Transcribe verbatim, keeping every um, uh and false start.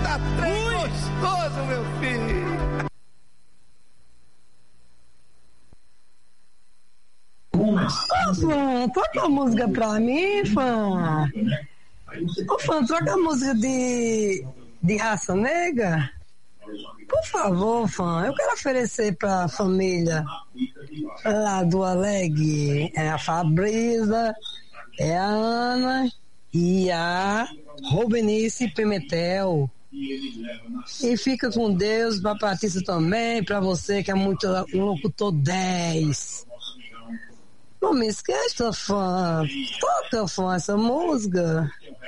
Tá trem gostoso, meu filho. Ô, Fã, toca a música pra mim, Fã. Ô, Fã, troca a música de, de Raça Negra. Por favor, Fã, eu quero oferecer pra família lá do Alegre. É a Fabrisa, é a Ana e a Rubenice Pimentel. E fica com Deus, pra Patrícia também, pra você que é muito um locutor dez. Não me esqueça, Fã. Toca, Fã, essa música.